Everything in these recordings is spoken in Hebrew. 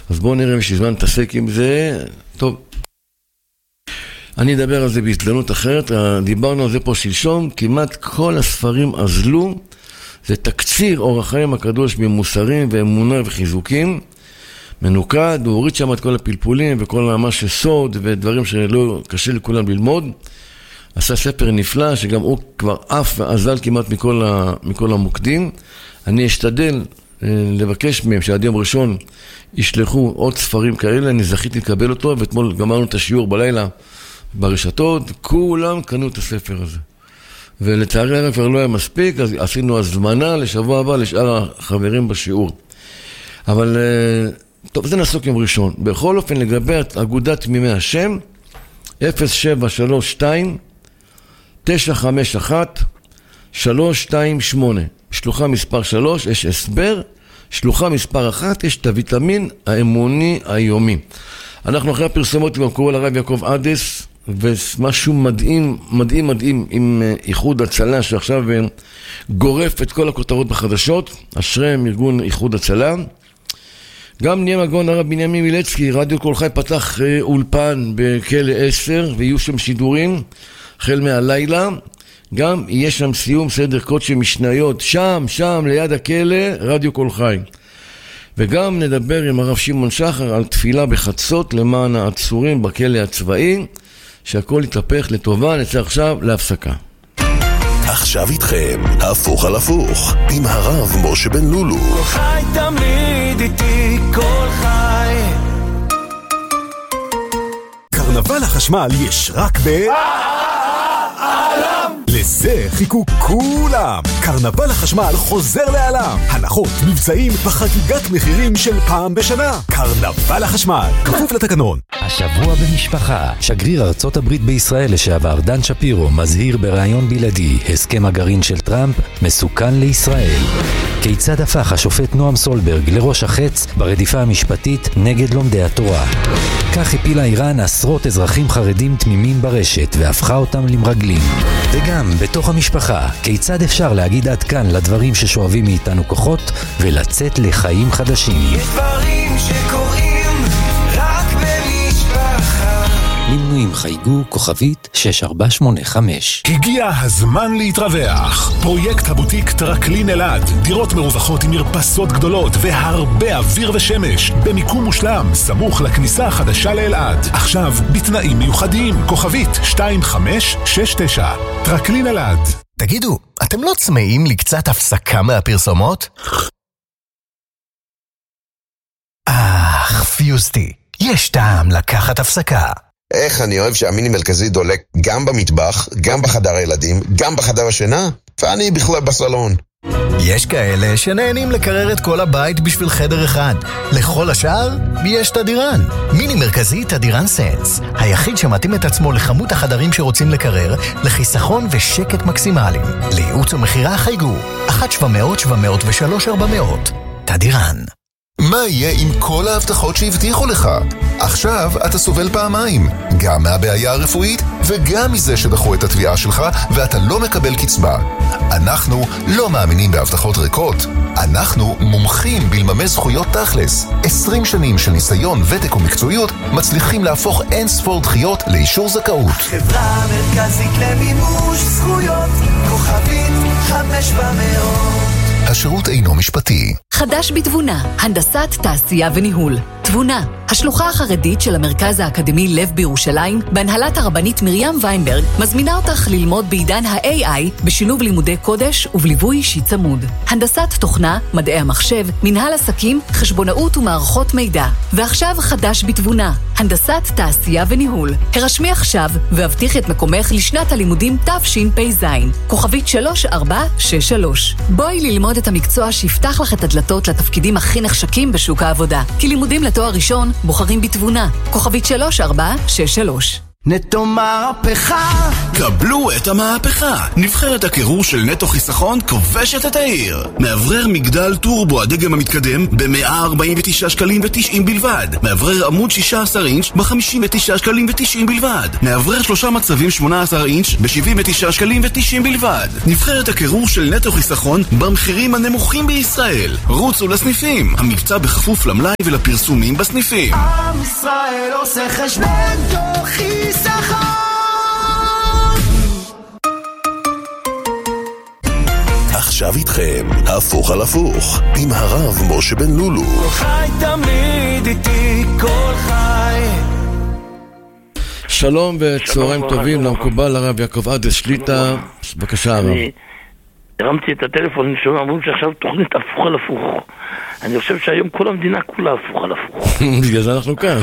אז בואו נראה אם יש זמן להתעסק עם זה. טוב, אני אדבר על זה בהזדמנות אחרת. דיברנו על זה פה שלשום, כמעט כל הספרים אזלו. זה תקציר אור החיים הקדוש במוסרים ואמונה וחיזוקים. מנוקד, הוא הוריד שם את כל הפלפולים וכל ממש סוד ודברים שלא קשה לכולם ללמוד. עשה ספר נפלא שגם הוא כבר אף ואזל כמעט מכל המוקדים. אני אשתדל לבקש מהם שעד יום ראשון ישלחו עוד ספרים כאלה. אני זכיתי לקבל אותו, ואתמול גמרנו את השיעור בלילה ברשתות, כולם קנו את הספר הזה. ולצערי הרב כבר לא היה מספיק, אז עשינו הזמנה לשבוע הבא לשאר החברים בשיעור. אבל טוב, זה נעסוק יום ראשון. בכל אופן, לגבי אגודת תמימי השם, 0732-951-328. שלוחה מספר 3, יש הסבר. שלוחה מספר 1, יש את הוויטמין האמוני היומי. אנחנו אחרי הפרסומות עם קורא לרב יעקב עדס, ומשהו מדהים עם איחוד הצלה שעכשיו גורף את כל הכותרות בחדשות. אשריהם ארגון איחוד הצלה. גם נהיה מגון הרב בנימין מילצקי, רדיו כל חי פתח אולפן בכלא 10 ויהיו שם שידורים החל מהלילה. גם יהיה שם סיום סדר קודש משניות שם ליד הכלא, רדיו כל חי. וגם נדבר עם הרב שמעון שחר על תפילה בחצות למען העצורים בכלא הצבאי, שהכל יתהפך לטובה. נצא עכשיו להפסקה. עכשיו איתכם, הפוך על הפוך, עם הרב משה בן לולו. כל חי תמיד איתי, כל חי. קרנבל החשמל יש רק לזה חיכו כולם. קרנבל החשמל חוזר לעולם. הנחות, מבצעים וחגיגת מחירים של פעם בשנה. קרנבל החשמל, כפוף לתקנון. השבוע במשפחה. שגריר ארצות הברית בישראל לשעבר דן שפירו מזהיר ברעיון בלעדי, הסכם הגרעין של טראמפ מסוכן לישראל. כיצד הפך השופט נועם סולברג לראש החץ ברדיפה המשפטית נגד לומדי התורה. כך הפילה איראן עשרות אזרחים חרדים תמימים ברשת והפכה אותם למרגלים. וגם בתוך המשפחה, כיצד אפשר להגיד עד כאן לדברים ששואבים מאיתנו כוחות ולצאת לחיים חדשים. יש דברים שקורים רק במשפחה. למנויים חייגו כוכבית 6485. הגיע הזמן להתרווח. פרויקט הבוטיק טרקלין אלעד. דירות מרווחות עם מרפסות גדולות והרבה אוויר ושמש. במיקום מושלם, סמוך לכניסה החדשה לאלעד. עכשיו בתנאים מיוחדים. כוכבית 2569. טרקלין אלעד. תגידו, אתם לא צמאים לקצת הפסקה מהפרסומות? פיוסטי. יש טעם לקחת הפסקה. איך אני אוהב שהמיני מרכזי דולק גם במטבח, גם בחדר הילדים, גם בחדר השינה, ואני בכלל בסלון. יש כאלה שנהנים לקרר את כל הבית בשביל חדר אחד. לכל השאר יש תדירן. מיני מרכזי תדירן סנס, היחיד שמתאים את עצמו לכמות החדרים שרוצים לקרר, לחיסכון ושקט מקסימליים. לייעוץ ומחירה חייגו 1-700-703-400. תדירן. מה יהיה עם כל ההבטחות שהבטיחו לך? עכשיו אתה סובל פעמיים, גם מהבעיה הרפואית וגם מזה שדחו את התביעה שלך ואתה לא מקבל קצבה. אנחנו לא מאמינים בהבטחות ריקות. אנחנו מומחים בלממש זכויות תכלס. 20 שנים של ניסיון, ותק ומקצועיות מצליחים להפוך אין ספור דחיות לאישור זכאות. חברה מרכזית למימוש זכויות, כוכבית 500. השירות אינו משפטי. חדש בתבונה, הנדסת תעשייה וניהול. תבונה, השלוחה החרדית של המרכז האקדמי לב בירושלים, בהנהלת הרבנית מרים ויינברג, מזמינה אותך ללמוד בעידן ה-AI בשילוב לימודי קודש ובליווי אישי צמוד. הנדסת תוכנה, מדעי המחשב, מנהל עסקים, חשבונאות ומערכות מידע. ועכשיו חדש בתבונה, הנדסת תעשייה וניהול. הרשמי עכשיו והבטיח את מקומך לשנת הלימודים תשפ"ז. כוכבית 3463. בואי ללמוד את המקצוע שיפתח לך את הדלתות לתפקידים הכי נחשקים בשוק העבודה. כי לימודים לתואר ראשון בוחרים בתבונה. כוכבית 3463. נטו מהפכה. קבלו את המהפכה. נבחרת הקירור של נטו חיסכון כובשת את העיר. מאוורר מגדל טורבו הדגם המתקדם ב-149 שקלים ו90 בלבד. מאוורר עמוד 16 אינץ' ב-59 שקלים ו90 בלבד. מאוורר 3 מצבים 18 אינץ' ב-79 שקלים ו90 בלבד. נבחרת הקירור של נטו חיסכון במחירים הנמוכים בישראל. רוצו לסניפים. המבצע בכפוף למלאי ולפרסומים בסניפים. עם ישראל עושה חשבון נטו חיסכון. עכשיו איתכם, הפוך על הפוך, עם הרב משה בן לולו. כל חי תמיד איתי, כל חי. שלום וצהריים טובים למקובל הרב יעקב עדס שליטה. בבקשה הרב. אני הרמתי את הטלפון, אני שומע, אמרו שעכשיו תוכנית הפוך על הפוך. אני חושב שהיום כל המדינה כולה הפוך על הפוך. בגלל זה אנחנו כאן.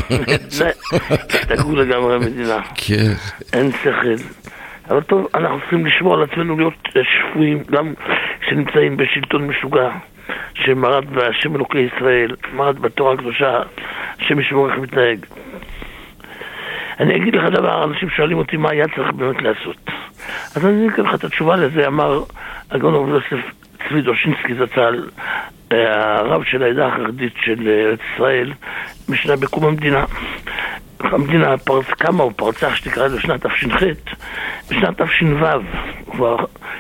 תגעו לגמרי המדינה. כן. אין שכל. אבל טוב, אנחנו צריכים לשמור על עצמנו להיות שפויים, גם כשנמצאים בשלטון משוגע, שמרד בהשם אלוקי ישראל, מרד בתורה הקדושה, השם ישמור איך מתנהג. אני אגיד לך דבר, אנשים שואלים אותי מה היה צריך באמת לעשות. אז אני אגיד לך את התשובה לזה, אמר הגאון הרב יוסף צבי דושינסקי זצ"ל, הרב של העדה החרדית של ארץ ישראל, משנה בקום המדינה. המדינה קמה או פרצה שתקרא לשנת תש"ח, בשנת תש"ו כבר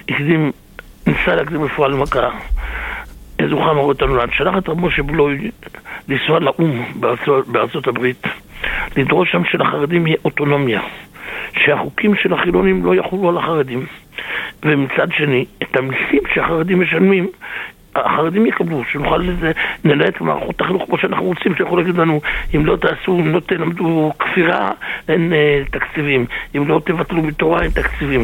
ניסה להקדים רפואה למכה. זוכה מרות הנולד, שלח את רב משה בלוי לנסוע לאום בארצות הברית, לדרוש שם שלחרדים יהיה אוטונומיה, שהחוקים של החילונים לא יחולו על החרדים, ומצד שני את המיסים שהחרדים משלמים החרדים יקבלו, שנוכל לנהל את מערכות החינוך כמו שאנחנו רוצים, שיכול להגיד לנו אם לא תעשו, אם לא תלמדו כפירה אין תקציבים, אם לא תבטלו בתורה אין תקציבים.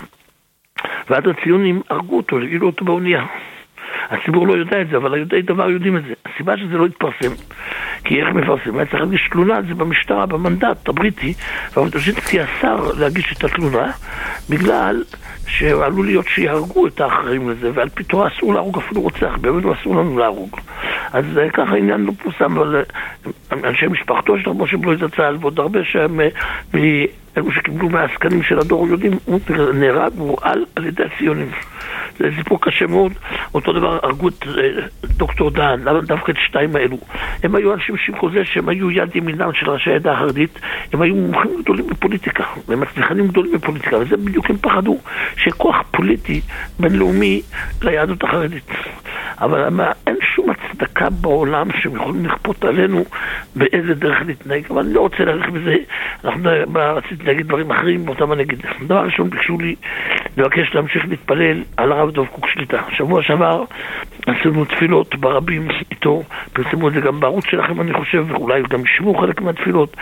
ועד הציונים הרגו אותו, הגילו אותו באונייה. הציבור לא יודע את זה, אבל היודעי דבר יודעים את זה. הסיבה שזה לא יתפרסם, כי איך מפרסם? היה צריך להגיש תלונה, זה במשטרה, במנדט הבריטי, והדושינסקי אסר להגיש את התלונה, בגלל שעלול להיות שיהרגו את האחרים לזה, ועל פי תורה אסור להרוג אפילו רוצח, באמת אסור לנו להרוג. אז ככה העניין לא פורסם, אבל אנשי משפחתו של רב משה בלוי זצ"ל, ועוד הרבה שהם אלו שקיבלו מהעסקנים של הדור יודעים, הוא נהרג והורעל על ידי הציונים. זה סיפור קשה מאוד. אותו דבר הרגו את דוקטור דהן. למה דווקא את שתיים האלו? הם היו אנשים שכל זה שהם היו יד ימינם של ראשי העדה החרדית, הם היו מומחים גדולים בפוליטיקה, והם מצליחנים גדולים בפוליטיקה, וזה בדיוק הם פחדו, שכוח פוליטי בינלאומי ליהדות החרדית. אבל אין שום הצדקה בעולם שהם יכולים לכפות עלינו באיזה דרך להתנהג, אבל אני לא רוצה להלך בזה. אנחנו רציתי להגיד דברים אחרים, באותם אני אגיד. דבר ראשון ביקשו לי לבקש להמשיך להתפלל על הרב דב קוק שליטה. שבוע שעבר עשינו תפילות ברבים איתו, פרסמו את זה גם בערוץ שלכם אני חושב, ואולי גם ישמעו חלק מהתפילות,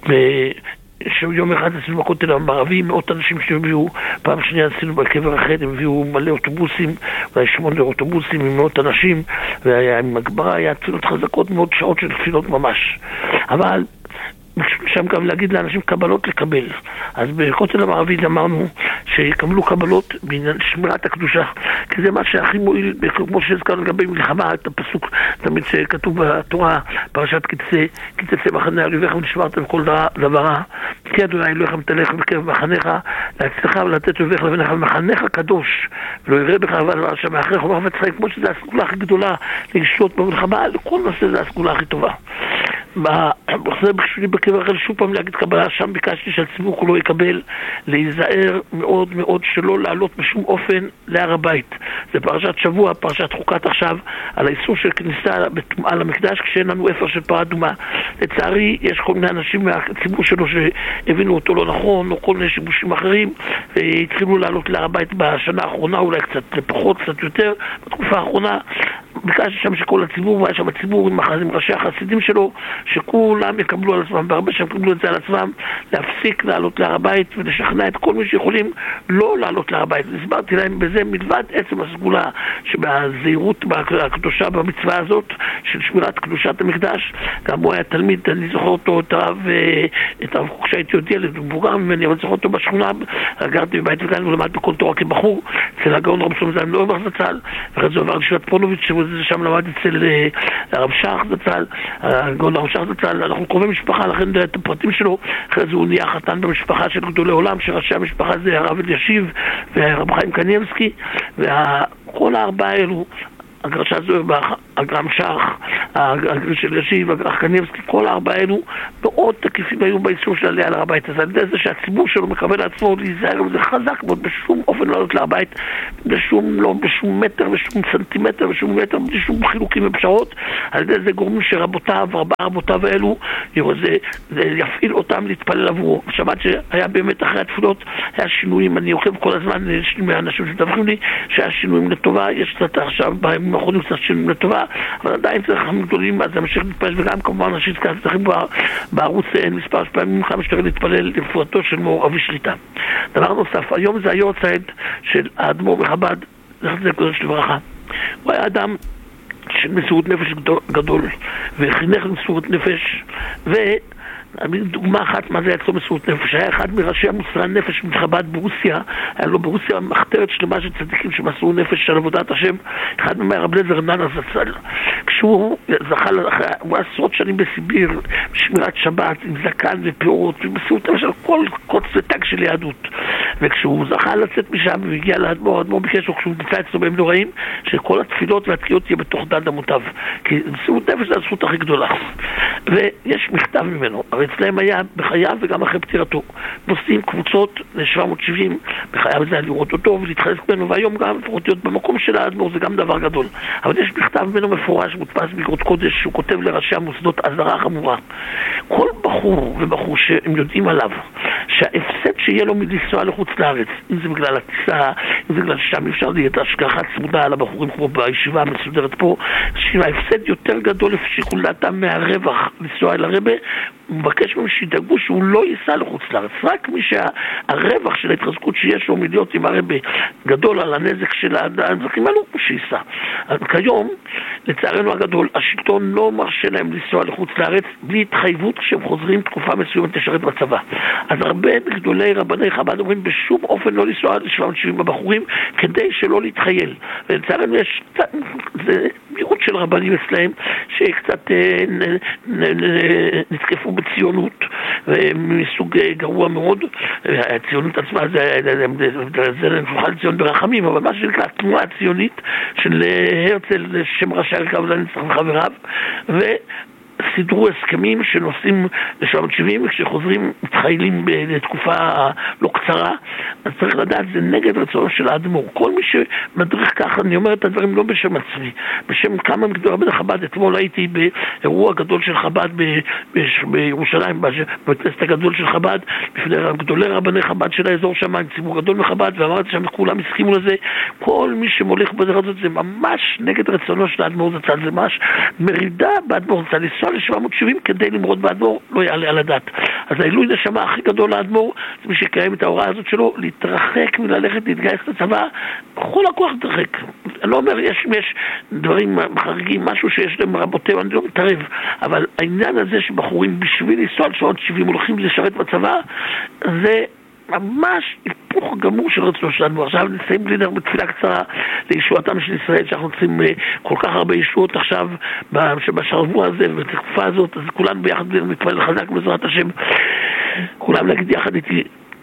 שיום אחד עשינו בכותל המערבי, מאות אנשים שהביאו, פעם שנייה עשינו בקבר החד, הם הביאו מלא אוטובוסים, אולי 8 אוטובוסים עם מאות אנשים, ועם הגברה היה תפילות חזקות, מאוד שעות של תפילות ממש. אבל שם גם להגיד לאנשים קבלות לקבל. אז בכותל המערבי אמרנו שיקבלו קבלות בעניין שמירת הקדושה, כי זה מה שהכי מועיל, כמו שהזכרנו לגבי מלחמה, את הפסוק תמיד שכתוב בתורה, פרשת קצה מחנה אויביך ונשמרתם כל דברה, כי אדוני אלוהיך מתהלך בקרב מחניך להצלחה ולתת אויביך לבניך ומחניך קדוש ולא יראה בך אבל שמאחריך אומר וצחק, כמו שזה הסגולה הכי גדולה לשלוט במלחמה, לכל נושא זה הסגולה הכי טובה. זה בקשולי בקבר אחר שוב פעם להגיד קבלה, שם ביקשתי שהציבור כולו יקבל, להיזהר מאוד מאוד שלא לעלות בשום אופן להר הבית. זה פרשת שבוע, פרשת חוקת עכשיו, על האיסור של כניסה בטומאה למקדש כשאין לנו אפר של פרה אדומה. לצערי יש כל מיני אנשים מהציבור שלו שהבינו אותו לא נכון, או כל מיני שיבושים אחרים, והתחילו לעלות להר הבית בשנה האחרונה, אולי קצת פחות, קצת יותר, בתקופה האחרונה. ביקשתי שם שכל הציבור, והיה שם הציבור עם ראשי החסידים שלו, שכולם יקבלו על עצמם, והרבה שהם יקבלו את זה על עצמם, להפסיק לעלות להר הבית ולשכנע את כל מי שיכולים לא לעלות להר הבית. הסברתי להם בזה מלבד עצם הסגולה שבזהירות הקדושה במצווה הזאת של שמירת קדושת המקדש. גם הוא היה תלמיד, אני זוכר אותו, את הרב קוק שהייתי עוד ילד, הוא מבוגר ממני, אבל זוכר אותו בשכונה, גרתי בבית וגן ולמד בכל תורה כבחור, אצל הגאון רב שלום זלמן אוירבך זצ"ל, ואחרי זה עבר לישיבת פוניבז' שזה שם למד אצל הרב שח זצ"ל, הגאון הרב שח זצ"ל, אנחנו קרובי משפחה, לכן את הפרטים שלו, אחרי זה הוא נהיה חתן במשפחה של גדולי עולם, שראשי המשפחה זה הרב אלישיב והרב חיים קניבסקי, וכל הארבעה האלו, הגרשת זוהרבך, הגרם שח, הגרש של ישיב, הגרח קניבסקי, כל הארבעה האלו מאוד תקיפים היו באיסור של עלייה להר הבית. אז על ידי זה שהציבור שלו מקבל לעצמו להיזהר, וזה חזק מאוד, בשום אופן לא לעלות להר הבית, בשום מטר, בשום סנטימטר, בשום מטר, בשום חילוקים ופשרות. על ידי זה גורמים שרבותיו, ארבעה רבותיו האלו, זה יפעיל אותם להתפלל עבורו. שמעת שהיה באמת אחרי התפילות, היה שינויים, אני עוקב כל הזמן מהאנשים שדווחים לי, שהיה שינויים לטובה, יש קצת עכשיו האחרונים קצת שינויים לטובה, אבל עדיין צריך חכמים גדולים, אז המשך להתפלל, וגם כמובן אנשים צריכים בערוץ אין מספר פעמים כמה שתראה להתפלל לפרטו של מור אבי שליטה. דבר נוסף, היום זה היורצייט של האדמו"ר מחב"ד, זכר צדיק וקדוש לברכה. הוא היה אדם של מסירות נפש גדול, וחינך למסירות נפש, דוגמה אחת מה זה היה אצלו מסירות נפש. היה אחד מראשי המוסרי הנפש מחב"ד ברוסיה, היה לו ברוסיה מחתרת שלמה של צדיקים שמסרו נפש של עבודת השם, אחד מהם היה רב אליעזר נאנה זצ"ל. כשהוא זכה, הוא היה עשרות שנים בסיביר, בשמירת שבת, עם זקן ופאות, ומסירות נפש על כל קוץ ותג של יהדות. וכשהוא זכה לצאת משם והגיע לאדמו"ר, האדמו"ר ביקש לו, כשהוא נמצא אצלו בימים נוראים, שכל התפילות והתקיעות תהיה בתוך דד אמותיו, כי מסירות נפש זה הזכות הכי גדולה. ויש מכתב ממנו, הרי אצלהם היה בחייו וגם אחרי פטירתו, נוסעים קבוצות ל-770, בחייו זה היה לראות אותו ולהתחזק ממנו, והיום גם לפחות להיות במקום של האדמו"ר זה גם דבר גדול. אבל יש מכתב ממנו מפורש, מודפס באגרות קודש, שהוא כותב לראשי המוסדות אזהרה חמורה. כל בחור ובחור שהם יודעים עליו שההפסד שיהיה לו מלנסוע לחוץ לארץ, אם זה בגלל הטיסה, אם זה בגלל שם אפשר להיות השגחה צמודה על הבחורים כמו בישיבה המסודרת פה, שההפסד יותר גדול לפי שיקול דעתם מהרווח לנסוע אל הרבה, הוא מבקש מהם שידאגו שהוא לא ייסע לחוץ לארץ. רק מי שהרווח של ההתחזקות שיש לו מלהיות עם הרבה גדול על הנזק של הנזקים האלו, הוא שייסע. אז כיום, לצערנו הגדול, השלטון לא מרשה להם לנסוע לחוץ לארץ בלי התחייבות כשהם חוזרים תקופה מסוימת לשרת בצבא. אז הרבה גדולי רבני חב"ד אומרים בשום אופן לא לנסוע ל-770 בבחורים כדי שלא להתחייל. ולצערנו יש זה מיעוט של רבנים אצלהם שקצת נתקפו בציונות מסוג גרוע מאוד. הציונות עצמה זה נפוחל ציון ברחמים, אבל מה שנקרא התנועה הציונית של הרצל שם ראשי הרכב לנצח וחבריו, סידרו הסכמים שנוסעים ל-770 וכשחוזרים מתחיילים לתקופה לא קצרה. אז צריך לדעת, זה נגד רצונו של האדמו"ר. כל מי שמדריך ככה, אני אומר את הדברים לא בשם עצמי, בשם כמה גדולי רבני חב"ד. אתמול הייתי באירוע גדול של חב"ד בירושלים, בבית הכנסת הגדול של חב"ד, בפני גדולי רבני חב"ד של האזור שם, עם ציבור גדול מחב"ד, ואמרתי שם כולם הסכימו לזה. כל מי שמוליך בדרך הזאת זה ממש נגד רצונו של האדמו"ר זצ"ל, זה ממש מרידה באדמו"ר זצ"ל. ל-770 כדי למרוד באדמו"ר לא יעלה על הדעת. אז העילוי נשמה הכי גדול לאדמו"ר זה מי שקיים את ההוראה הזאת שלו, להתרחק וללכת להתגייס לצבא בכל הכוח להתרחק. אני לא אומר, יש דברים חריגים, משהו שיש להם רבותיהם, אני לא מתערב, אבל העניין הזה שבחורים בשביל לנסוע ל-770 הולכים לשרת בצבא, זה ממש היפוך גמור של רצונו שלנו. עכשיו נסיים בלי נר בתפילה קצרה לישועתם של ישראל, שאנחנו צריכים כל כך הרבה ישועות עכשיו בשבוע הזה ובתקופה הזאת. אז כולנו ביחד מתפלל חזק בעזרת השם, כולם להגיד יחד איתי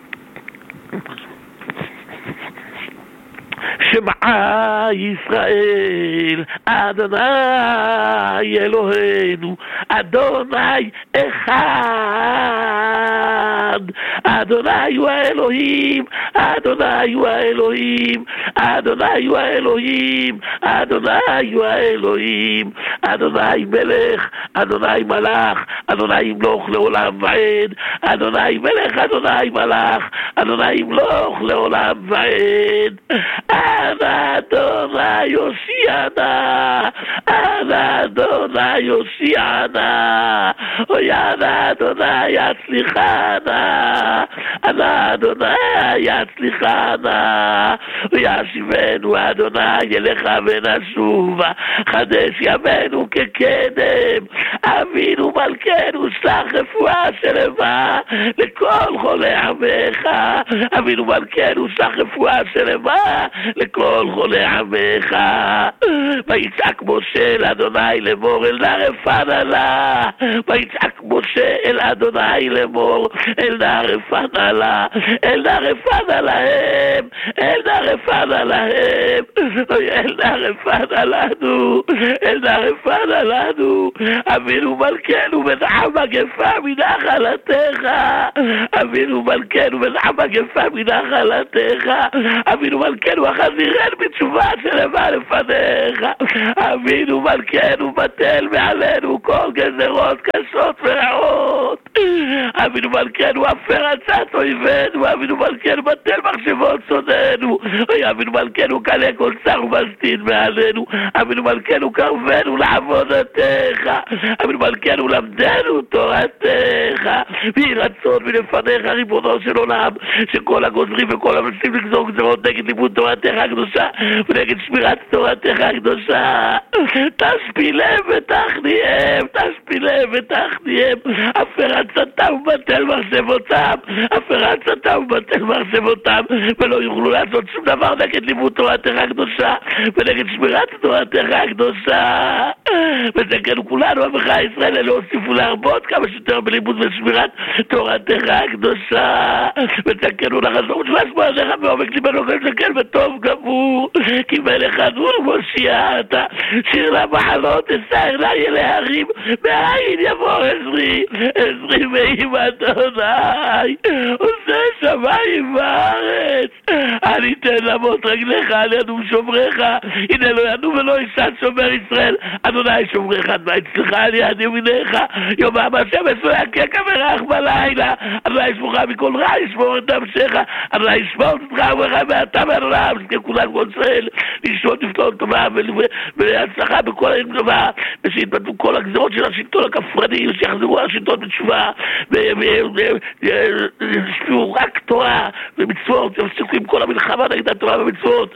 שמעה ישראל אדוני אלוהינו אדוני אחד, אדוני הוא האלוהים, אדוני הוא האלוהים, אדוני הוא האלוהים, אדוני הוא האלוהים, אדוני מלך, אדוני מלך, אדוני ימלוך לעולם ועד, אדוני מלך, אדוני מלך, אדוני ימלוך לעולם ועד. אנא אדוני הושיענה, אנא אדוני הושיענה, אוי אנא אדוני יצליחנה, אנא אדוני יצליחנה, וישיבנו אדוני אליך ונשובה, חדש ימינו כקדם, אבינו מלכנו שלח רפואה שלמה, לכל חולי עמך, אבינו מלכנו שלח רפואה שלמה לכל חולי עמך. ויצעק משה אל אדוני לאמור אל נא רפא לה, ויצעק משה אל אדוני לאמור אל נא רפא לה, אל נא רפא להם, אל נא רפא להם, אל נא רפא לנו, אל נא רפא לנו, אבינו מלכנו ונע מגפה מנחלתך, אבינו מלכנו ונע מגפה מנחלתך, אבינו מלכנו החזירנו בתשובה שלמה לפניך, אבינו מלכנו בטל מעלינו כל גזרות קשות ורעות, אבינו מלכנו אפר עצת אויבינו, אבינו מלכנו בטל מחשבות צודנו, אבינו מלכנו קלה כל שר ומסתין מעלינו, אבינו מלכנו קרבנו לעבודתך, אבינו מלכנו למדנו תורתך, ויהי רצון מלפניך ריבונו של עולם, שכל הגוזרים וכל המנסים לגזור גזרות נגד לימוד תורתך הקדושה ונגד שמירת תורתך הקדושה, תשפילם ותכניהם, תשפילם ותכניהם, אפר עצתם ובטל מחשבותם, אפר עצתם ובטל מחשבותם, ולא יוכלו לעשות שום דבר נגד לימוד תורתך הקדושה ונגד שמירת תורתך הקדושה. ותקנו כולנו עמך ישראל אלה הוסיפו להרבות כמה שיותר בלימוד ושמירת תורתך הקדושה, ותקנו לחזור ושמע עליך מעומק ליבנו ותקן וטוב גמור, כי מלך הדור מושיע אתה, שיר למחלות אשא אלי אל ההרים, מאין יבוא עזרי, עזרי מעם אדוני עושה שמיים וארץ, אל יתן למות רגליך על ידום שומריך, הנה לא ידעו ולא ישן שומר ישראל, אדוני שומריך עד אצלך על יד ימינך, יומם השמש לא יכך ורח בלילה, אדוני ישמורך מכל רע, ישמור את נפשך, אדוני ישמור אותך וברך מעתה ועולם, שכולם כל ישראל לשלוט לפתור טובה והצלחה בכל העיר טובה, ושיתבטאו כל הגזרות של השלטון הכפרני, ושיחזרו השלטון בתשובה וישפיעו רק תורה ומצוות, ויפסיקו עם כל המלחמה נגד התורה ומצוות,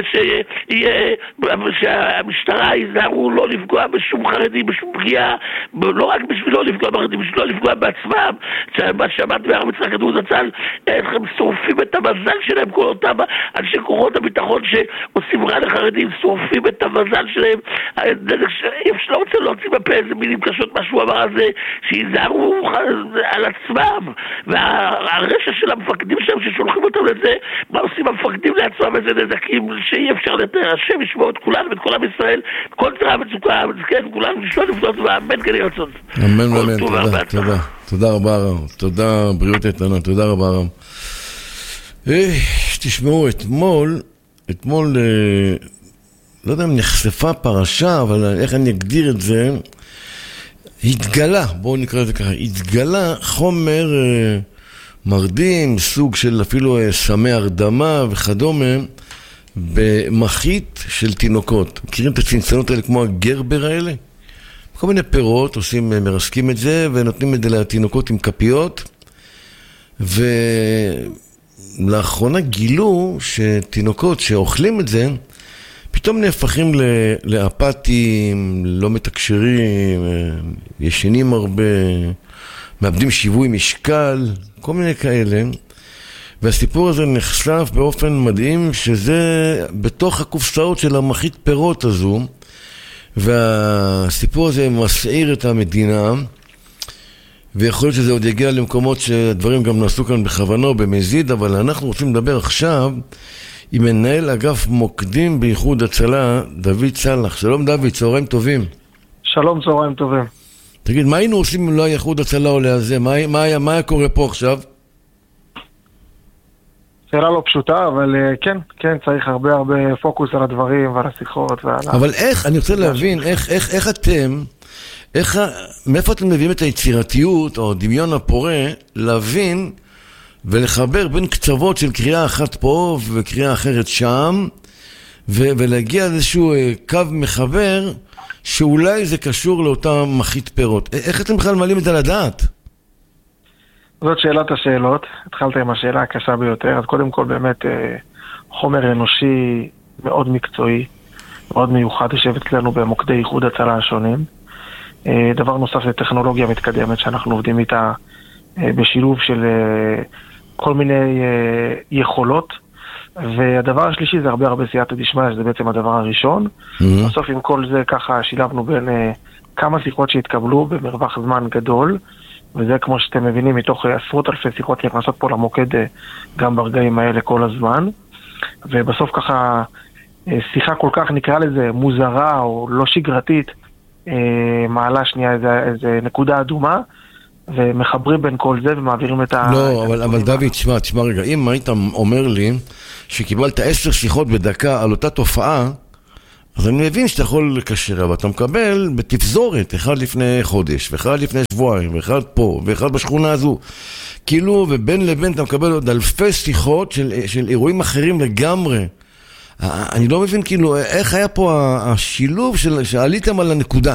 ושהמשטרה יזהרו לא לפגוע בשום חרדי, בשום פגיעה, לא רק בשביל לא לפגוע בחרדים, בשביל לא לפגוע בעצמם, מה שאמרת בהר מצחק כתוב זצ"ל, איך הם שורפים את המזל שלהם, כל אותם אנשי כוחות הביטחון שעושים רע לחרדים, שורפים את המזל שלהם, אפשר לא רוצה להוציא בפה איזה מילים קשות מה שהוא אמר הזה, שיזהרו על עצמם, והרשע של המפקדים שלהם ששולחים אותם לזה, מה עושים המפקדים לעצמם איזה נזקים שאי אפשר לתאר, השם ישמור את כולנו ואת כל עם ישראל, כל תראה מצוקה, כן, כולנו נשלוט לפנות ואמן כן ירצון. אמן ואמן, תודה, תודה רבה רם, תודה בריאות איתנה, תודה רבה רם. תשמעו, אתמול לא יודע אם נחשפה פרשה, אבל איך אני אגדיר את זה, התגלה, בואו נקרא לזה ככה, התגלה חומר מרדים, סוג של אפילו סמי הרדמה וכדומה, במחית של תינוקות. מכירים את הצנצנות האלה כמו הגרבר האלה? כל מיני פירות, מרסקים את זה ונותנים את זה לתינוקות עם כפיות, ולאחרונה גילו שתינוקות שאוכלים את זה, פתאום נהפכים לאפתיים, לא מתקשרים, ישנים הרבה, מאבדים שיווי משקל, כל מיני כאלה. והסיפור הזה נחשף באופן מדהים, שזה בתוך הקופסאות של המחית פירות הזו, והסיפור הזה מסעיר את המדינה, ויכול להיות שזה עוד יגיע למקומות שהדברים גם נעשו כאן בכוונה או במזיד, אבל אנחנו רוצים לדבר עכשיו עם מנהל אגף מוקדים באיחוד הצלה, דוד סלח. שלום דוד, צהריים טובים. שלום, צהריים טובים. תגיד, מה היינו עושים אם לא היה איחוד הצלה עולה על זה? מה היה קורה פה עכשיו? שאלה לא פשוטה, אבל כן, צריך הרבה פוקוס על הדברים ועל השיחות ועל... אבל איך, אני רוצה להבין, איך אתם, מאיפה אתם מביאים את היצירתיות או דמיון הפורה להבין ולחבר בין קצוות של קריאה אחת פה וקריאה אחרת שם, ולהגיע לאיזשהו קו מחבר שאולי זה קשור לאותה מחית פירות. איך אתם בכלל מעלים את זה לדעת? זאת שאלת השאלות. התחלת עם השאלה הקשה ביותר. אז קודם כל באמת חומר אנושי מאוד מקצועי, מאוד מיוחד, יושב אצלנו במוקדי איחוד הצלה השונים. דבר נוסף זה טכנולוגיה מתקדמת שאנחנו עובדים איתה בשילוב של כל מיני יכולות. והדבר השלישי זה הרבה סייעתא דשמיא, שזה בעצם הדבר הראשון. בסוף עם כל זה ככה שילבנו בין כמה שיחות שהתקבלו במרווח זמן גדול, וזה כמו שאתם מבינים מתוך עשרות אלפי שיחות נכנסות פה למוקד גם ברגעים האלה כל הזמן. ובסוף ככה שיחה כל כך נקרא לזה מוזרה או לא שגרתית, מעלה שנייה איזה נקודה אדומה, ומחברים בין כל זה ומעבירים את לא, אבל דוד, תשמע רגע, אם היית אומר לי שקיבלת 10 שיחות בדקה על אותה תופעה, אז אני מבין שאתה יכול לקשר, אבל אתה מקבל בתפזורת, אחד לפני חודש, ואחד לפני שבועיים, ואחד פה, ואחד בשכונה הזו. כאילו, ובין לבין אתה מקבל עוד אלפי שיחות של אירועים אחרים לגמרי. אני לא מבין כאילו, איך היה פה השילוב שעליתם על הנקודה.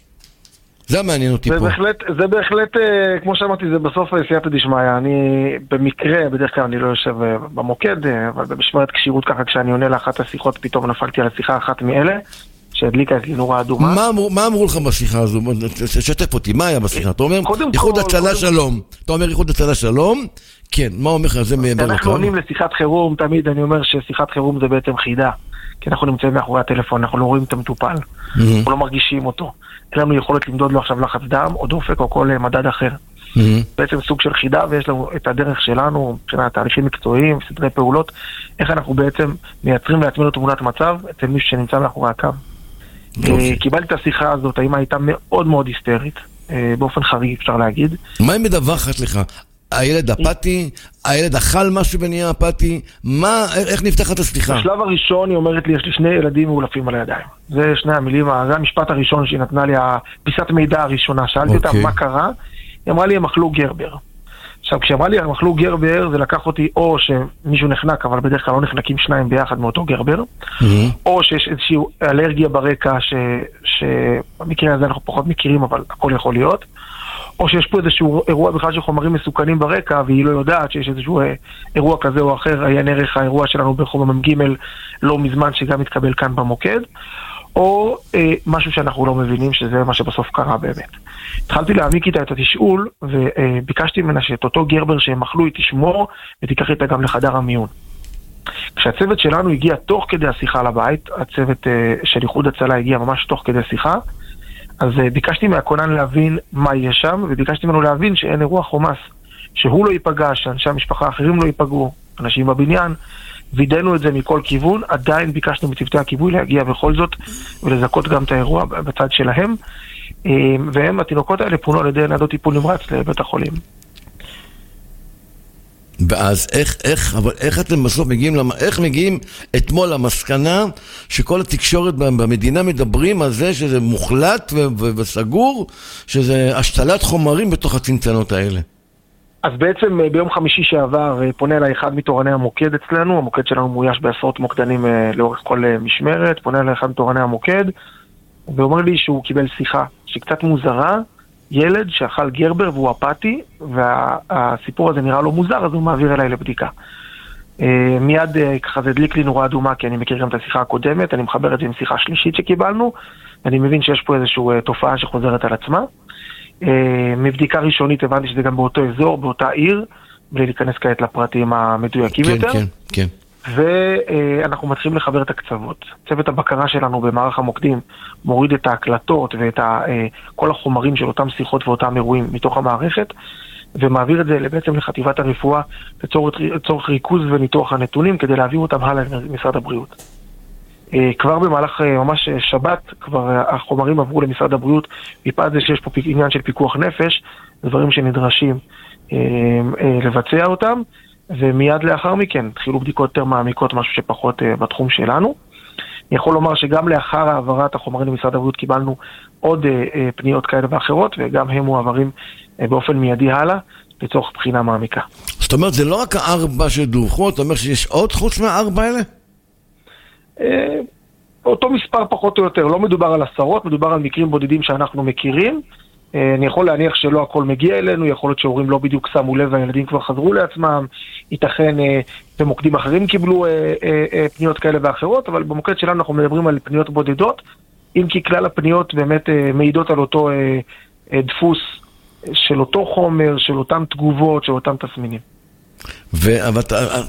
זה מעניין אותי פה. זה בהחלט, כמו שאמרתי, זה בסוף סייעתא דשמיא. אני במקרה, בדרך כלל אני לא יושב במוקד, אבל במשמרת כשירות ככה, כשאני עונה לאחת השיחות, פתאום נפלתי על השיחה אחת מאלה, שהדליקה את לי נורה אדומה. מה אמרו לך בשיחה הזו? שתף אותי, מה היה בשיחה? אתה אומר, איחוד הצלה שלום. אתה אומר, איחוד הצלה שלום? כן, מה אומר לך? זה מעבר לקו? אנחנו עונים לשיחת חירום, תמיד אני אומר ששיחת חירום זה בעצם חידה. כי אנחנו נמצאים מאחורי הטלפון, אנחנו לא רואים את המטופל, אנחנו לא מרגישים אותו. אין לנו יכולת למדוד לו עכשיו לחץ דם, או דופק, או כל מדד אחר. בעצם סוג של חידה, ויש לנו את הדרך שלנו, מבחינת תהליכים מקצועיים, סדרי פעולות, איך אנחנו בעצם מייצרים לעצמנו תמונת מצב אצל מישהו שנמצא מאחורי הקו. קיבלתי את השיחה הזאת, האמא הייתה מאוד מאוד היסטרית, באופן חריג אפשר להגיד. מה היא מדווחת לך? הילד אפתי? הילד אכל משהו ונהיה אפתי? איך נפתחת השיחה? בשלב הראשון היא אומרת לי, יש לי 2 ילדים מאולפים על הידיים. זה 2 המילים, זה המשפט הראשון שהיא נתנה לי, פיסת מידע הראשונה. שאלתי אותה מה קרה, היא אמרה לי, הם אכלו גרבר. עכשיו, כשאמרה לי, הם אכלו גרבר, זה לקח אותי או שמישהו נחנק, אבל בדרך כלל לא נחנקים 2 ביחד מאותו גרבר, או שיש איזושהי אלרגיה ברקע, שבמקרה הזה אנחנו פחות מכירים, אבל הכל יכול להיות. או שיש פה איזשהו אירוע בכלל של חומרים מסוכנים ברקע, והיא לא יודעת שיש איזשהו אירוע כזה או אחר, היה נערך האירוע שלנו בחומם ג' לא מזמן שגם התקבל כאן במוקד, או משהו שאנחנו לא מבינים שזה מה שבסוף קרה באמת. התחלתי להעמיק איתה את התשאול, וביקשתי ממנה שאת אותו גרבר שהם אכלו היא תשמור, ותיקח איתה גם לחדר המיון. כשהצוות שלנו הגיע תוך כדי השיחה לבית, הצוות של איחוד הצלה הגיע ממש תוך כדי שיחה, אז ביקשתי מהכונן להבין מה יהיה שם, וביקשתי ממנו להבין שאין אירוע חומס, שהוא לא ייפגע, שאנשי המשפחה האחרים לא ייפגעו, אנשים בבניין, וידענו את זה מכל כיוון, עדיין ביקשנו מצוותי הכיבוי להגיע בכל זאת, ולזכות גם את האירוע בצד שלהם, והם, התינוקות האלה פונו על ידי ניידות טיפול נמרץ לבית החולים. ואז איך אתם בסוף מגיעים, איך מגיעים אתמול למסקנה שכל התקשורת במדינה מדברים על זה שזה מוחלט וסגור, שזה השתלת חומרים בתוך הצנצנות האלה? אז בעצם ביום חמישי שעבר פונה אליי אחד מתורני המוקד אצלנו, המוקד שלנו מויש בעשרות מוקדנים לאורך כל משמרת, פונה אליי אחד מתורני המוקד, ואומר לי שהוא קיבל שיחה שקצת מוזרה, ילד שאכל גרבר והוא אפתי, והסיפור הזה נראה לו מוזר, אז הוא מעביר אליי לבדיקה. מיד ככה זה הדליק לי נורה אדומה, כי אני מכיר גם את השיחה הקודמת, אני מחבר את זה עם שיחה שלישית שקיבלנו, ואני מבין שיש פה איזושהי תופעה שחוזרת על עצמה. מבדיקה ראשונית הבנתי שזה גם באותו אזור, באותה עיר, בלי להיכנס כעת לפרטים המדויקים יותר. כן. ואנחנו מתחילים לחבר את הקצוות. צוות הבקרה שלנו במערך המוקדים מוריד את ההקלטות ואת כל החומרים של אותם שיחות ואותם אירועים מתוך המערכת, ומעביר את זה בעצם לחטיבת הרפואה לצורך ריכוז וניתוח הנתונים כדי להעביר אותם הלאה למשרד הבריאות. כבר במהלך ממש שבת, כבר החומרים עברו למשרד הבריאות, מפאת זה שיש פה עניין של פיקוח נפש, דברים שנדרשים לבצע אותם, ומיד לאחר מכן התחילו בדיקות יותר מעמיקות, משהו שפחות בתחום שלנו. אני יכול לומר שגם לאחר העברת החומרים למשרד הבריאות קיבלנו עוד פניות כאלה ואחרות, וגם הם מועברים באופן מיידי הלאה לצורך בחינה מעמיקה. זאת אומרת, זה לא רק 4 שדווחו, אתה אומר שיש עוד חוץ מה4 האלה? אותו מספר פחות או יותר, לא מדובר על עשרות, מדובר על מקרים בודדים שאנחנו מכירים. אני יכול להניח שלא הכל מגיע אלינו, יכול להיות שהורים לא בדיוק שמו לב והילדים כבר חזרו לעצמם, ייתכן במוקדים אחרים קיבלו פניות כאלה ואחרות, אבל במוקד שלנו אנחנו מדברים על פניות בודדות, אם כי כלל הפניות באמת מעידות על אותו דפוס של אותו חומר, של אותם תגובות, של אותם תסמינים. אבל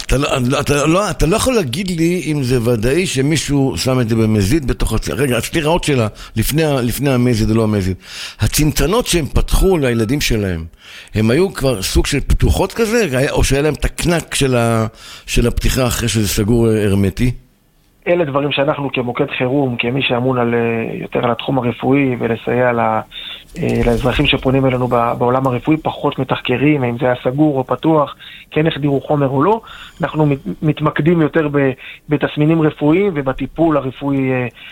אתה לא יכול להגיד לי אם זה ודאי שמישהו שם את זה במזיד בתוך רגע, אצלי ראות שלה לפני המזיד או לא המזיד, הצנצנות שהם פתחו לילדים שלהם, הם היו כבר סוג של פתוחות כזה, או שהיה להם את הקנק של הפתיחה אחרי שזה סגור הרמטי? אלה דברים שאנחנו כמוקד חירום, כמי שאמון יותר על התחום הרפואי ולסייע לאזרחים שפונים אלינו בעולם הרפואי, פחות מתחקרים, אם זה היה סגור או פתוח, כן החדירו חומר או לא. אנחנו מתמקדים יותר בתסמינים רפואיים ובטיפול הרפואי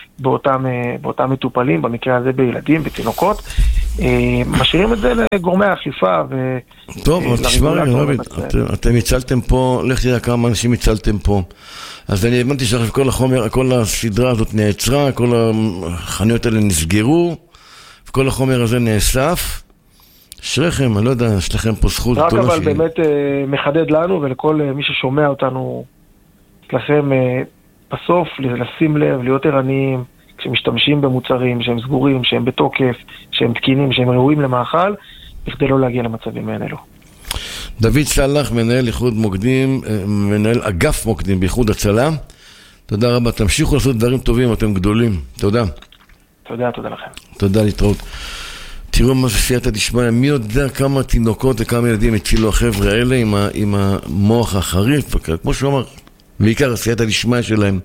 באותם מטופלים, במקרה הזה בילדים, בתינוקות. משאירים את זה לגורמי האכיפה. טוב, אבל תשמע רגע, אתם הצלתם פה, לך תראה כמה אנשים הצלתם פה. אז אני הבנתי שעכשיו כל החומר, כל הסדרה הזאת נעצרה, כל החנויות האלה נסגרו, וכל החומר הזה נאסף. אשריכם, אני לא יודע, יש לכם פה זכות רק אבל באמת מחדד לנו ולכל מי ששומע אותנו, לכם בסוף לשים לב, להיות ערניים, כשמשתמשים במוצרים שהם סגורים, שהם בתוקף, שהם תקינים, שהם ראויים למאכל, בכדי לא להגיע למצבים האלו. דוד סלח, מנהל איחוד מוקדים, מנהל אגף מוקדים באיחוד הצלה. תודה רבה, תמשיכו לעשות דברים טובים, אתם גדולים. תודה. תודה לכם. תודה, להתראות. תראו מה זה סייעתא דשמיא, מי יודע כמה תינוקות וכמה ילדים הצילו החבר'ה האלה עם המוח החריף, כמו שהוא אמר, בעיקר סייעתא דשמיא שלהם.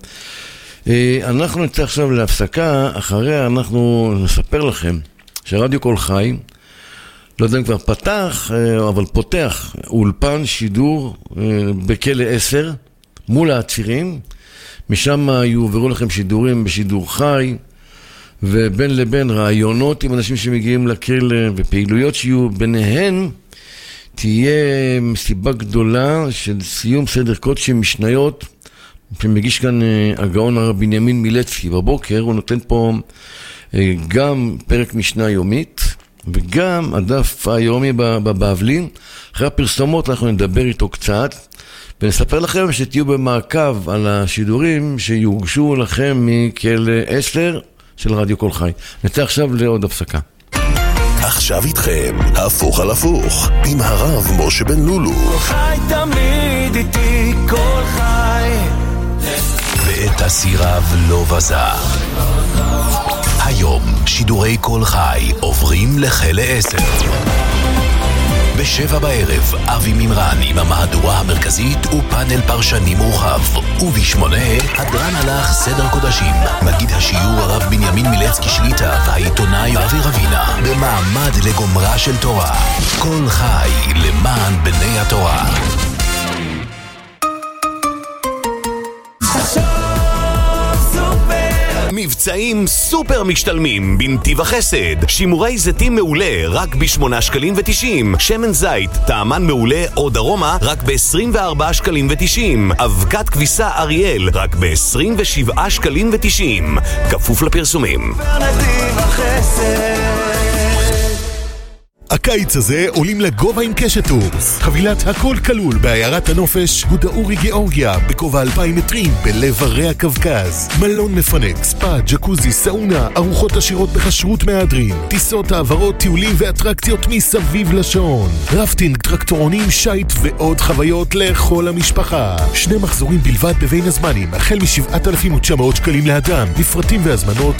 אנחנו נצא עכשיו להפסקה, אחריה אנחנו נספר לכם שרדיו קול חי, לא יודע אם כבר פתח, אבל פותח אולפן שידור בכלא 10 מול העצירים, משם יועברו לכם שידורים בשידור חי, ובין לבין רעיונות עם אנשים שמגיעים לכלא ופעילויות שיהיו ביניהן, תהיה מסיבה גדולה של סיום סדר קודש משניות, שמגיש כאן הגאון הרב בנימין מילצקי. בבוקר הוא נותן פה גם פרק משנה יומית, וגם הדף היומי בבבלי. אחרי הפרסומות אנחנו נדבר איתו קצת, ונספר לכם שתהיו במעקב על השידורים שיוגשו לכם מכלא 10 של רדיו קול חי. נצא עכשיו לעוד הפסקה. עכשיו איתכם, הפוך על הפוך, עם הרב משה בן לולו. קול חי תמיד איתי, קול חי. ואת הסירב לא בזר. היום שידורי קול חי עוברים לכלא 10. ב7 בערב אבי מימרן עם המהדורה המרכזית ופאנל פרשני מורחב, וב8 הדרן הלך סדר קודשים, מגיד השיעור הרב בנימין מילצקי שליטה והעיתונאי אבי רבינה במעמד לגומרה של תורה. קול חי למען בני התורה. מבצעים סופר משתלמים בנתיב החסד. שימורי זיתים מעולה רק ב8.90 שקלים. שמן זית טעמן מעולה או דרומה רק ב24.90 שקלים. אבקת כביסה אריאל רק ב27.90 שקלים. כפוף לפרסומים. בנתיב החסד. הקיץ הזה עולים לגובה עם קשת טורס. חבילת הכל כלול בעיירת הנופש הודאורי גיאורגיה בגובה 2,000 מטרים בלב הרי הקווקז. מלון מפנק, ספא, ג'קוזי, סאונה, ארוחות עשירות בכשרות מהדרין, טיסות, העברות, טיולים ואטרקציות מסביב לשעון, רפטינג, טרקטורונים, שייט ועוד חוויות לכל המשפחה. 2 מחזורים בלבד בבין הזמנים, החל מ7,900 שקלים לאדם. לפרטים והזמנות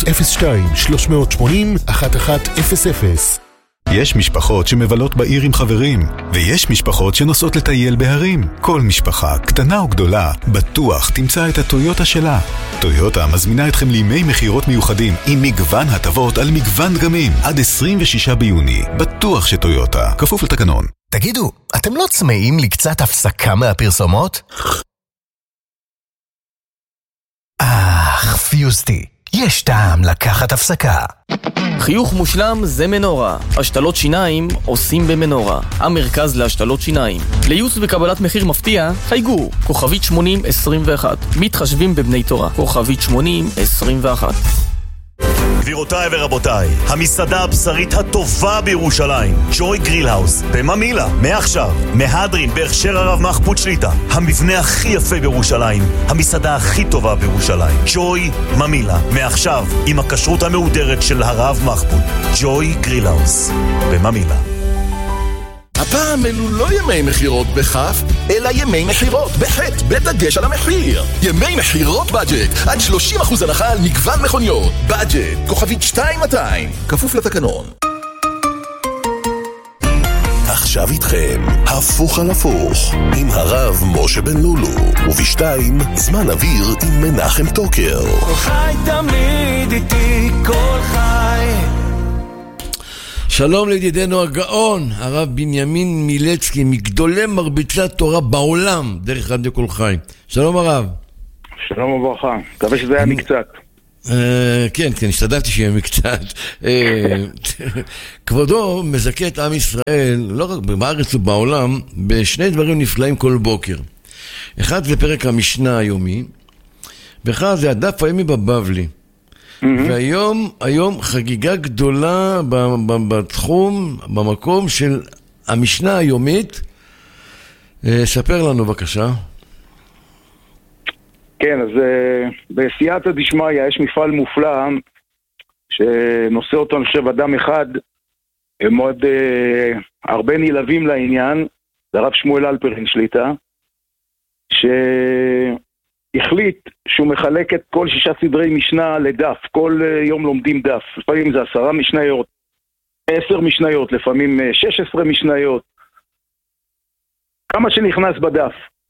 02-380-1100. יש משפחות שמבלות בעיר עם חברים, ויש משפחות שנוסעות לטייל בהרים. כל משפחה, קטנה או גדולה, בטוח תמצא את הטויוטה שלה. טויוטה מזמינה אתכם לימי מחירות מיוחדים עם מגוון הטבות על מגוון דגמים עד 26 ביוני. בטוח שטויוטה, כפוף לתקנון. תגידו, אתם לא צמאים לקצת הפסקה מהפרסומות? פיוסטי, יש טעם לקחת הפסקה. חיוך מושלם זה מנורה. השתלות שיניים עושים במנורה. המרכז להשתלות שיניים. לייעוץ וקבלת מחיר מפתיע, חייגו כוכבית 8021. מתחשבים בבני תורה. כוכבית 8021. גבירותיי ורבותיי, המסעדה הבשרית הטובה בירושלים, ג'וי גריל האוס, בממילה, מעכשיו, מהדרין, בהכשר הרב מחפוד שליטה, המבנה הכי יפה בירושלים, המסעדה הכי טובה בירושלים, ג'וי ממילה, מעכשיו, עם הכשרות המהודרת של הרב מחפוד, ג'וי גריל האוס, בממילה. הפעם אלו לא ימי מחירות בכף, אלא ימי מחירות בחטא, בדגש על המחיר. ימי מחירות בדג'ט, עד 30% הנחה על מגוון מכוניות. בדג'ט, כוכבית 2200, כפוף לתקנון. עכשיו איתכם, הפוך על הפוך, עם הרב משה בן לולו, ובשתיים, זמן אוויר עם מנחם טוקר. כל חי תמיד איתי, כל חי. שלום לידידנו הגאון, הרב בנימין מילצקי, מגדולי מרביצי התורה בעולם, דרך רדיו כל חי. שלום הרב. שלום וברכה, מקווה שזה היה מקצת. כן, השתדלתי שיהיה מקצת. כבודו מזכה את עם ישראל, לא רק בארץ ובעולם, בשני דברים נפלאים כל בוקר. אחד זה פרק המשנה היומי, ואחד זה הדף היומי בבבלי. והיום חגיגה גדולה בתחום, במקום של המשנה היומית. ספר לנו בבקשה. כן, אז בסייעתא דשמיא יש מפעל מופלא שנושא אותו, אני חושב, אדם אחד, הם מאוד הרבה נלהבים לעניין, זה הרב שמואל אלפרין שליטה, שהחליט שהוא מחלק את כל 6 סדרי משנה לדף, כל יום לומדים דף, לפעמים זה 10 משניות, 10 משניות, לפעמים 16 משניות, כמה שנכנס בדף.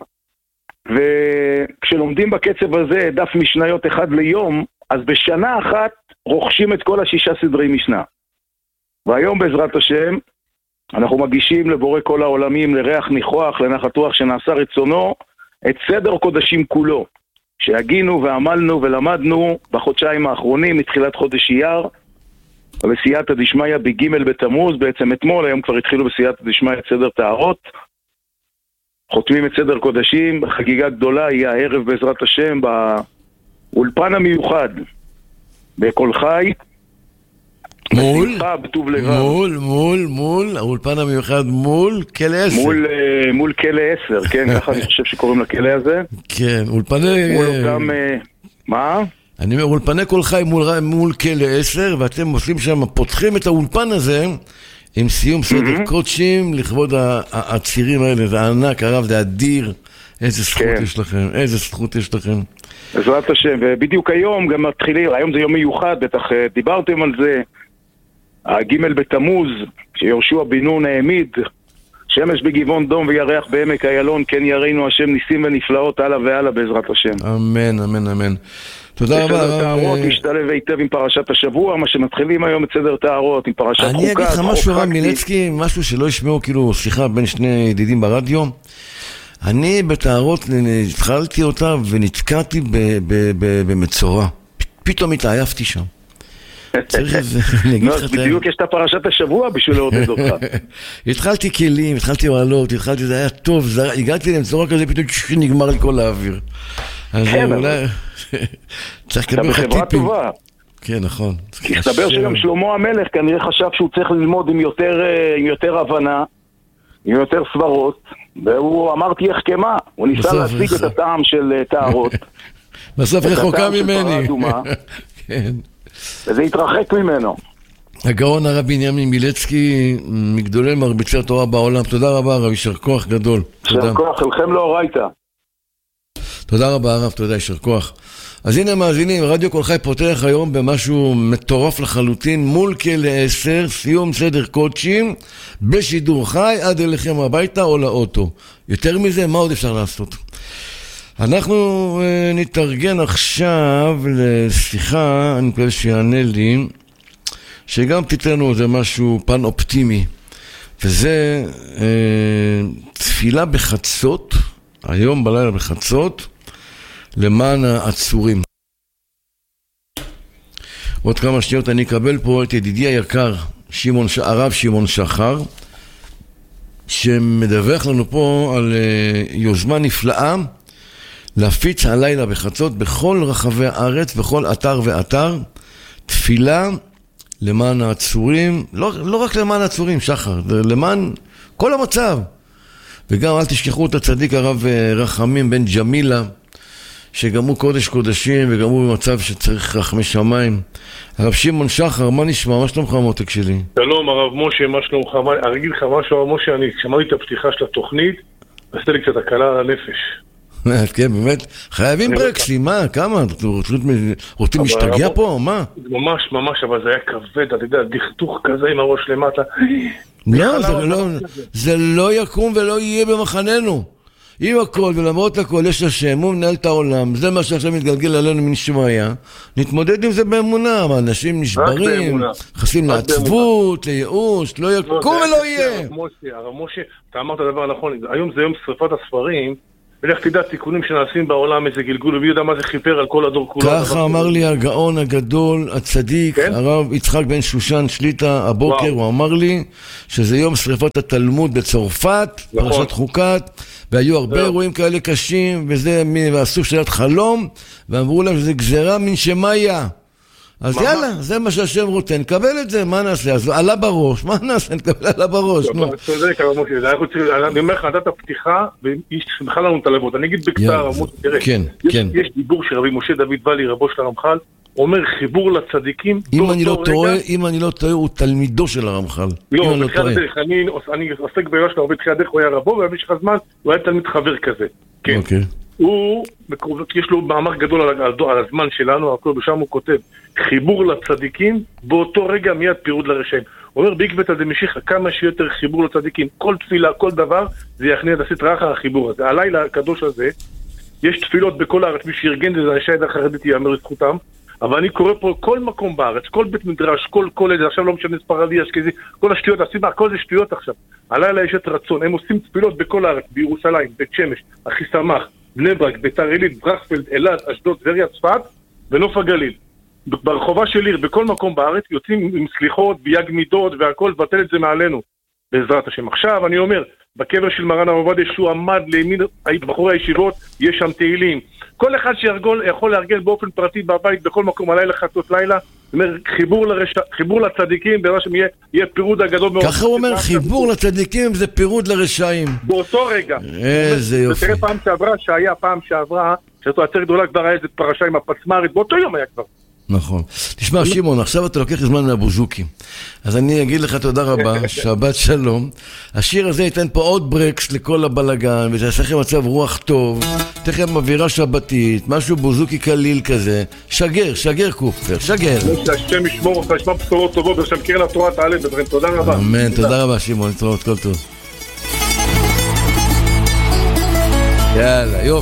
וכשלומדים בקצב הזה דף משניות אחד ליום, אז בשנה אחת רוכשים את כל 6 סדרי משנה. והיום בעזרת השם אנחנו מגישים לבורא כל העולמים, לריח ניחוח, לנחת רוח שנעשה רצונו, את סדר קודשים כולו, שהגינו ועמלנו ולמדנו בחודשיים האחרונים, מתחילת חודש אייר, בסייעתא דשמיא בג' בתמוז, בעצם אתמול, היום כבר התחילו בסייעתא דשמיא את סדר טהרות, חותמים את סדר קודשים, חגיגה גדולה היא הערב בעזרת השם באולפן המיוחד בכל חי. מול, האולפן המיוחד מול כלא 10. מול כלא 10, כן, ככה אני חושב שקוראים לכלא הזה. כן, אולפני... מול אותם... מה? אני אומר, אולפני כל חי מול כלא 10, ואתם עושים שם, פותחים את האולפן הזה עם סיום סדר קודשים לכבוד הצירים האלה. זה ענק, הרב, זה אדיר. איזה זכות יש לכם, איזה זכות יש לכם. בעזרת השם, ובדיוק היום גם מתחילים, היום זה יום מיוחד, בטח דיברתם על זה, הג' בתמוז, שיהושע בן נון העמיד, שמש בגבעון דום וירח בעמק איילון, כן יראינו השם ניסים ונפלאות הלאה והלאה בעזרת השם. אמן, אמן, אמן. תודה רבה. סדר טהרות משתלב היטב עם פרשת השבוע, מה שמתחילים היום את סדר טהרות עם פרשת חוקת. אני אגיד לך משהו רב מילצקי, משהו שלא ישמעו, כאילו שיחה בין שני ידידים ברדיו. אני בטהרות התחלתי אותה ונתקעתי במצורע. פתאום התעייפתי שם. בדיוק יש את פרשת השבוע בשביל לעודד אותך. התחלתי כלים, התחלתי ועלות, זה היה טוב, הגעתי למצורע כזה, פתאום נגמר לי כל האוויר. אז אולי צריך לקבל לך טיפים. כן, נכון. הסתבר שגם שלמה המלך כנראה חשב שהוא צריך ללמוד עם יותר הבנה, עם יותר סברות, והוא אמר תהיה חכמה, הוא ניסה להשיג את הטעם של טהרות. בסוף רחוקה ממני. כן. וזה התרחק ממנו. הגאון הרב בנימין מילצקי, מגדולי מרביצי התורה בעולם. תודה רבה הרב, יישר כוח גדול. יישר כוח, לכם לא ראיתה. תודה רבה הרב, תודה, יישר כוח. אז הנה מאזינים, רדיו כל חי פותח היום במשהו מטורף לחלוטין, מול כלא 10, סיום סדר קודשים, בשידור חי עד אליכם הביתה או לאוטו. יותר מזה, מה עוד אפשר לעשות? אנחנו נתארגן עכשיו לשיחה, אני מקווה שיענה לי, שגם תיתנו איזה משהו פן אופטימי, וזה תפילה בחצות, היום בלילה בחצות, למען העצורים. עוד כמה שניות אני אקבל פה את ידידי היקר, הרב שמעון שחר, שמדווח לנו פה על יוזמה נפלאה, להפיץ הלילה בחצות בכל רחבי הארץ, בכל אתר ואתר, תפילה למען העצורים, לא רק למען העצורים, שחר, למען כל המצב. וגם אל תשכחו את הצדיק הרב רחמים בן ג'מילה, שגם הוא קודש קודשים וגם הוא במצב שצריך רחמי שמיים. הרב שמעון שחר, מה נשמע? מה שלומך המותק שלי? שלום הרב משה, מה שלומך? אני אגיד לך משהו הרב משה, אני שמעתי את הפתיחה של התוכנית, עשתה לי קצת הקלה על הנפש. כן, באמת, חייבים ברקסים, מה? כמה? רוצים להשתגע פה? מה? ממש, אבל זה היה כבד, אתה יודע, דכתוך כזה עם הראש למטה. לא, זה לא יקום ולא יהיה במחננו. עם הכל ולמרות הכל יש השם, הוא מנהל את העולם, זה מה שעכשיו מתגלגל עלינו מנשמעיה, נתמודד עם זה באמונה, אנשים נשברים, חסים לעצבות, לייאוש, לא יקום ולא יהיה. הרב משה, אתה אמרת דבר נכון, היום זה יום שריפת הספרים, ולך תדע תיקונים שנעשים בעולם, איזה גלגול, ומי יודע מה זה חיפר על כל הדור כולו. ככה אמר לי הגאון הגדול, הצדיק, הרב יצחק בן שושן שליטה, הבוקר הוא אמר לי שזה יום שריפת התלמוד בצרפת, פרשת חוקת, והיו הרבה אירועים כאלה קשים, ועשו שאלת חלום, ואמרו להם שזה גזרה מן שמיה. אז יאללה, זה מה שהשם רוצה, נקבל את זה, מה נעשה? אז עלה בראש, מה נעשה? נקבל עלה בראש, נו. אתה צודק, הרב משה, אני אומר לך, נתת הפתיחה, והיא שמחה לנו את הלבות. אני אגיד בקצרה, הרב משה, תראה, יש דיבור של רבי משה דוד ואלי, רבו של הרמח"ל, אומר חיבור לצדיקים. אם אני לא טועה, הוא תלמידו של הרמח"ל. לא, בתחילת הדרך, אני עוסק בעיה שלו, בתחילת הדרך הוא היה רבו, ובמשך הזמן הוא היה תלמיד חבר כזה. כן. יש לו מאמר גדול על הזמן שלנו, שם הוא כותב חיבור לצדיקים, באותו רגע מיד פירוד לרשעים. הוא אומר בעקבתא דמשיחא, כמה שיותר חיבור לצדיקים, כל תפילה, כל דבר, זה יכניע דעשית רחא החיבור הזה. הלילה הקדוש הזה, יש תפילות בכל הארץ, מי שארגן את זה, אנשי העדה החרדית יאמר לזכותם, אבל אני קורא פה כל מקום בארץ, כל בית מדרש, כל איזה, עכשיו לא משנה ספרדי, אשכנזי, כל השטויות, כל זה שטויות עכשיו. הלילה יש את רצון, הם עושים תפילות בכל הארץ, בירושלים, בית שמש, אחיסמך, בני ברק, ביתר עילית, ברכפלד, אלעד, אשדוד, טבריה, צפת ונוף הגליל. ברחובה של עיר, בכל מקום בארץ, יוצאים עם סליחות, ביג מידות והכל, לבטל את זה מעלינו, בעזרת השם. עכשיו אני אומר, בקבר של מרן הרב עובדיה שהוא עמד לימין בחורי הישיבות, יש שם תהילים. כל אחד שיכול לארגן באופן פרטי בבית, בכל מקום, הלילה חצות לילה, אומר, חיבור לצדיקים, בעזרת השם יהיה פירוד הגדול מאוד. ככה הוא אומר, חיבור לצדיקים זה פירוד לרשעים. באותו רגע. איזה יופי. ותראה פעם שעברה, שאתו עצר גדולה כבר היה איזה פרשה עם הפצמרית, באותו יום היה כבר. נכון. תשמע, שמעון, עכשיו אתה לוקח זמן מהבוז'וקים. אז אני אגיד לך תודה רבה, שבת שלום. השיר הזה ייתן פה עוד ברקס לכל הבלגן, ותעשה לכם מצב רוח טוב, תכף אווירה שבתית, משהו בוז'וקי קליל כזה. שגר קופר, שגר. שהשם ישמור אותך, ישמע בשורות טובות, ושם קרן התורה תעלה בדברים. תודה רבה. אמן, תודה רבה, שמעון, להתראות, כל טוב. יאללה, יופי.